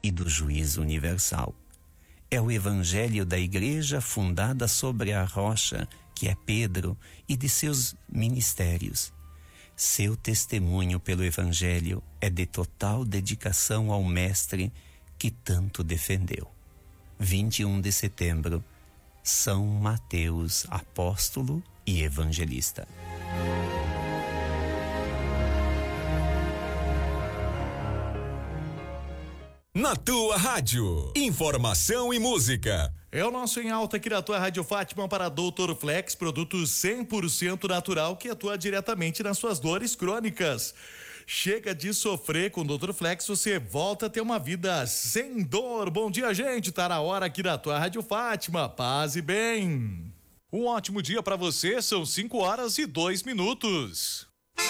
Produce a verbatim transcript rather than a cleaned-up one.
e do juízo universal. É o evangelho da igreja fundada sobre a rocha, que é Pedro, e de seus ministérios. Seu testemunho pelo evangelho é de total dedicação ao mestre que tanto defendeu. vinte e um de setembro, São Mateus, apóstolo e evangelista. Na tua rádio, informação e música. É o nosso Em Alta aqui na tua Rádio Fátima para doutor Flex, produto cem por cento natural que atua diretamente nas suas dores crônicas. Chega de sofrer com o doutor Flex, você volta a ter uma vida sem dor. Bom dia, gente, tá na hora aqui na tua Rádio Fátima, paz e bem. Um ótimo dia para você, são cinco horas e dois minutos.